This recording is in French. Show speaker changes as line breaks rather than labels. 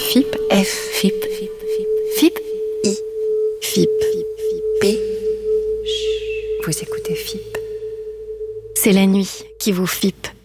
FIP, F, FIP, FIP, I, FIP, P. Vous écoutez FIP. C'est la nuit qui vous FIP.